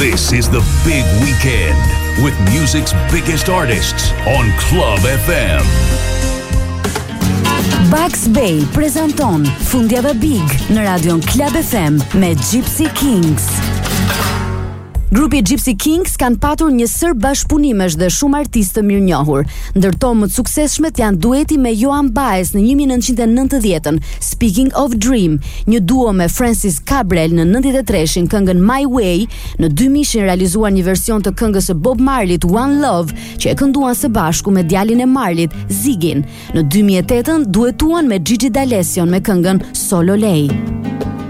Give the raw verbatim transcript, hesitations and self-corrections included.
This is the big weekend with music's biggest artists on Club F M. Bugs Bay prezanton Fundjava Big në radion Club F M me Gypsy Kings. Grupi Gypsy Kings kanë patur një sër bashkëpunimesh dhe shumë artistë të mirënjohur. Ndërto më të suksesshmet janë dueti me Joan Baez në nineteen ninety-ën, Speaking of Dream, një duo me Francis Cabrel në ninety-three-shin këngën My Way, në two thousand realizuar një version të këngës së Bob Marleyt One Love, që e kënduan së bashku me djalin e Marleyt, Ziggin. Në two thousand eight duetuan me Gigi D'Alessio me këngën Solo Lei.